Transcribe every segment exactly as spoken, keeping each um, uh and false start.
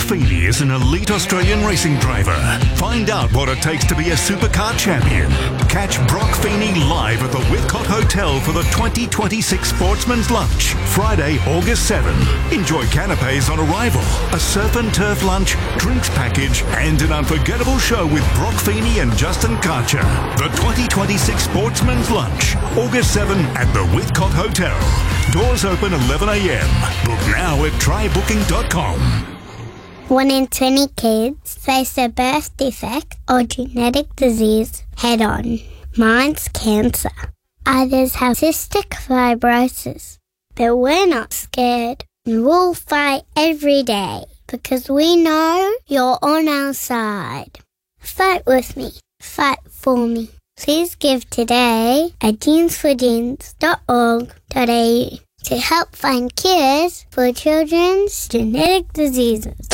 Feeney is an elite Australian racing driver. Find out what it takes to be a supercar champion. Catch Brock Feeney live at the Whitcott Hotel for the twenty twenty-six Sportsman's Lunch, Friday, August seventh. Enjoy canapes on arrival, a surf and turf lunch, drinks package, and an unforgettable show with Brock Feeney and Justin Karcher. The twenty twenty-six Sportsman's Lunch, August seventh at the Whitcott Hotel. Doors open eleven a m. Book now at try booking dot com. One in twenty kids face a birth defect or genetic disease head-on. Mine's cancer. Others have cystic fibrosis. But we're not scared. We'll fight every day because we know you're on our side. Fight with me. Fight for me. Please give today at genes for genes dot org dot a u to help find cures for children's genetic diseases.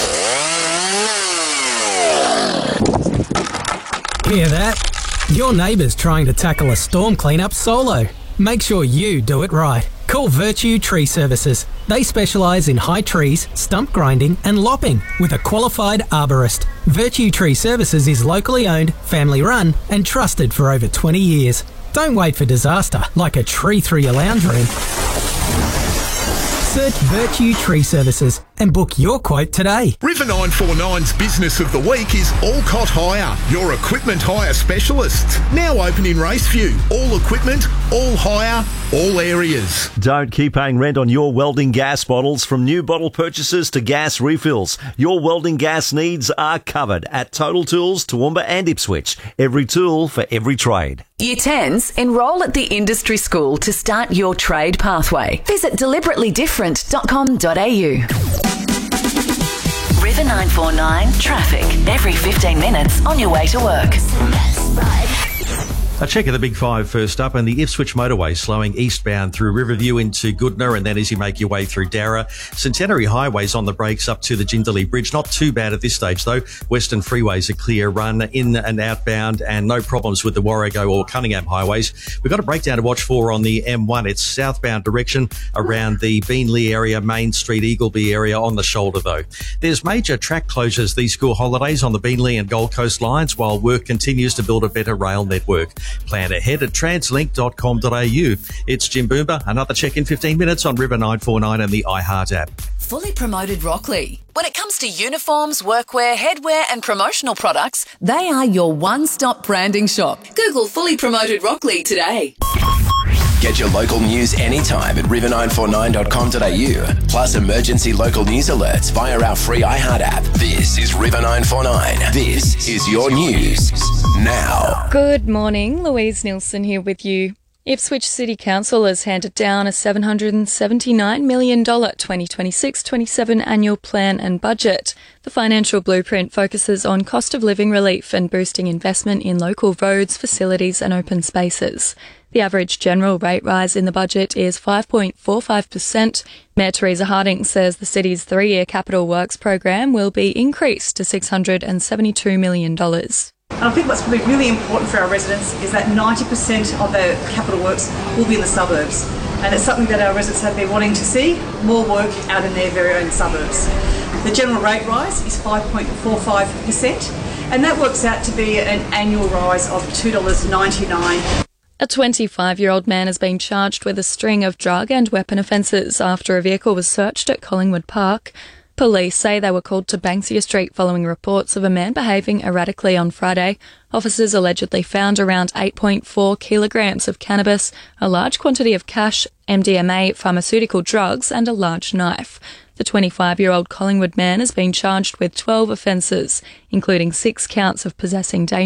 Hear that? Your neighbour's trying to tackle a storm cleanup solo. Make sure you do it right. Call Virtue Tree Services. They specialise in high trees, stump grinding and lopping with a qualified arborist. Virtue Tree Services is locally owned, family run and trusted for over twenty years. Don't wait for disaster like a tree through your lounge room. Search Virtue Tree Services and book your quote today. River nine four nine's Business of the Week is Alcott Hire, your equipment hire specialist. Now open in Raceview. All equipment, all hire, all areas. Don't keep paying rent on your welding gas bottles. From new bottle purchases to gas refills, your welding gas needs are covered at Total Tools, Toowoomba and Ipswich. Every tool for every trade. Year tens, enrol at the industry school to start your trade pathway. Visit deliberately different dot com dot a u. River nine four nine traffic every fifteen minutes on your way to work. A check of the Big Five first up, and the Ipswich motorway slowing eastbound through Riverview into Goodna, and then as you make your way through Darra. Centenary Highway's on the brakes up to the Jindalee Bridge. Not too bad at this stage, though. Western Freeway's a clear run in and outbound, and no problems with the Warrego or Cunningham highways. We've got a breakdown to watch for on the M one. It's southbound direction around the Beanley area, Main Street, Eagleby area on the shoulder, though. There's major track closures these school holidays on the Beanley and Gold Coast lines while work continues to build a better rail network. Plan ahead at translink dot com dot a u. It's Jim Boomba. Another check in fifteen minutes on River nine four nine and the iHeart app. Fully Promoted Rockley. When it comes to uniforms, workwear, headwear and promotional products, they are your one-stop branding shop. Google Fully Promoted Rockley today. Get your local news anytime at river nine four nine dot com dot a u. Plus emergency local news alerts via our free iHeart app. This is River nine four nine. This is your news now. Good morning, Louise Nielsen here with you. Ipswich City Council has handed down a seven hundred seventy-nine million dollars twenty twenty-six twenty-seven annual plan and budget. The financial blueprint focuses on cost of living relief and boosting investment in local roads, facilities and open spaces. The average general rate rise in the budget is five point four five percent. Mayor Teresa Harding says the city's three-year capital works program will be increased to six hundred seventy-two million dollars. And I think what's really, really important for our residents is that ninety percent of the capital works will be in the suburbs. And it's something that our residents have been wanting to see, more work out in their very own suburbs. The general rate rise is five point four five percent, and that works out to be an annual rise of two dollars ninety-nine. A twenty-five-year-old man has been charged with a string of drug and weapon offences after a vehicle was searched at Collingwood Park. Police say they were called to Banksia Street following reports of a man behaving erratically on Friday. Officers allegedly found around eight point four kilograms of cannabis, a large quantity of cash, M D M A, pharmaceutical drugs and a large knife. The twenty-five-year-old Collingwood man has been charged with twelve offences, including six counts of possessing dangerous